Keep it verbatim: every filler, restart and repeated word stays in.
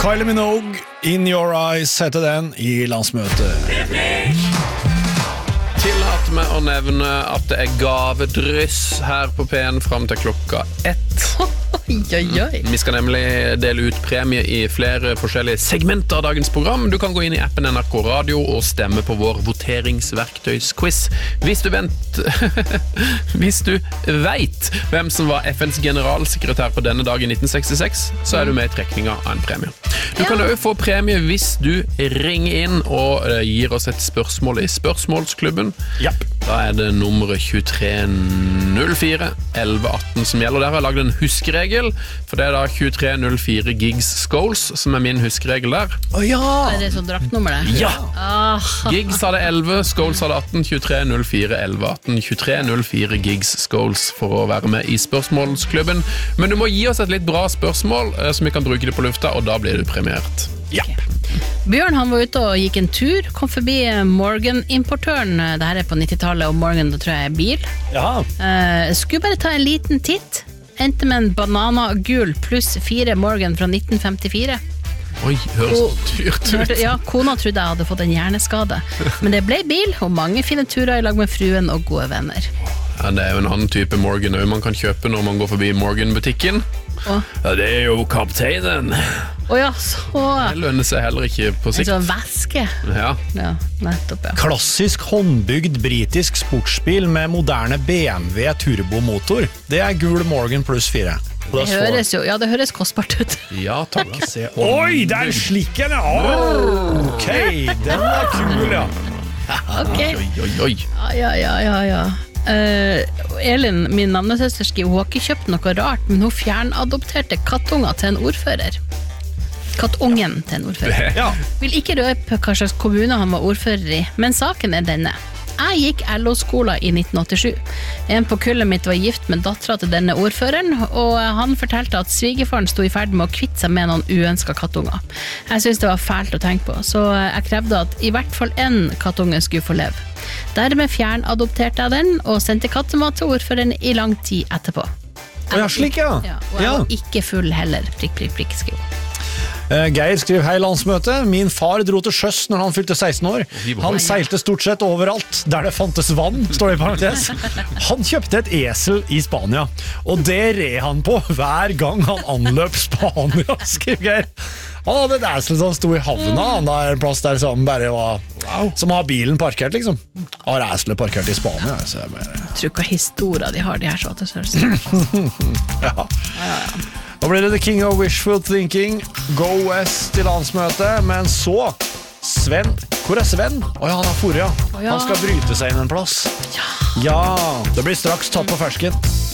Kylie Minogue, In Your Eyes heter den i landsmøtet. Tillat meg å nevne at det er gavedryss her på P N frem til klokka ett. Oi, oi, oi. Vi skal nemlig dele ut premie i flere forskjellige segmenter av dagens program. Du kan gå inn i appen N R K Radio og stemme på vår voteringsverktøysquiz. Hvis du vent... Hvis du vet hvem som var F N's generalsekretær på denne dag i nitten sekstiseks, så er du med i trekninga av en premie. Du kan også få premie hvis du ringer inn og gir oss et spørsmål i spørsmålsklubben. Japp. Da er det nummeret tjuetre null fire elleve atten som gjelder. Der har jeg laget en huskeregel, for det er da tjuetre null fire Gigs Scholes som er min huskeregel der. Å ja! Er det sånn draktnummer det? Ja! Ah. Gigs hadde elleve, Scholes hadde atten, tjuetre null fire elleve atten, tjuetre null fire Gigs Scholes for å være med i spørsmålsklubben. Men du må gi oss et litt bra spørsmål, eh, som vi kan bruke det på lufta, og da blir du premiert. Ja. Bjørn han var ute og gikk en tur, kom forbi Morgan-importøren. Det her er på nittitallet, og Morgan, det tror jeg er bil. Ja. Uh, skulle bare ta en liten titt. Endte med en banana-gul pluss fire Morgan fra nitten femtifire. Oi, høres Og- dyrt ut. Ja, kona trodde jeg hadde fått en hjerneskade. Men det ble bil, og mange fine turer i lag med fruen og gode venner. Ja, det er jo en annen type Morgan også man kan kjøpe når man går forbi Morgan-butikken. Å Ja, det er jo kapteinen. Å ja, så Det lønner seg heller ikke på en sikt. sånn væske. Ja. Ja, nettopp, ja. Klassisk håndbygd britisk sportsbil med moderne B M W turbomotor. Det er gul Morgan pluss fire. Det høres jo, ja, det høres kostbart ut. Ja, takk. Oi, der slikker den! Oh, ok, den var kul, ja. Ok. Oi, oi, oi. Ja, ja, ja, ja. Uh, Elin, min navnesøster, skriver hun har ikke kjøpt noe rart, men hun fjernadopterte kattunger til en ordfører. Kattungen til en ordfører. Ja. Vil ikke røpe hva slags kommune han var ordfører i, men saken er denne. Jeg gikk L O-skolen i nitten åttisju. En på kullet mitt var gift med datteren til denne ordføreren, og han fortalte at svigerfaren sto i ferd med å kvitte seg med noen uønsket kattunger. Jeg syntes det var fælt å tenke på, så jeg krevde at i hvert fall en kattunge skulle få leve. Dermed fjernadopterte jeg den, og sendte kattemat til ordføreren i lang tid etterpå. Ja, slik, ja. Ja, og jeg var ikke full heller, prikk, prikk, prikk, skriv. Uh, Geir skriver hei landsmøte. Min far dro til sjøs når han fylte seksten år. Han seilte stort sett overalt der det fantes vann, står det i parentes. Han kjøpte et esel i Spania, og det red han på hver gang han anløp Spania, skriver Geir. Han hadde et esel som sto i havna, han der en plass der som bare var, wow, som har bilen parkert liksom. Har eselet parkert i Spania, så jeg bare... Jeg tror ikke historier de har, de her svartesørelsene. Ja. Ja, ja. Da blir det The King of Wishful Thinking, Go West i landsmøtet, men så, Sven, hvor er Sven? Åja, han har forrige, ja. Å, ja. Han skal bryte seg inn en plass. Ja. Ja, det blir straks tatt på fersken.